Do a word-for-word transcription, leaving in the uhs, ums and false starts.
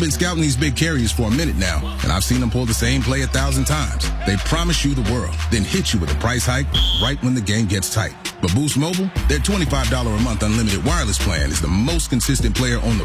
been scouting these big carriers for a minute now, and I've seen them pull the same play a thousand times. They promise you the world, then hit you with a price hike right when the game gets tight. But Boost Mobile, their twenty-five dollars a month unlimited wireless plan is the most consistent player on the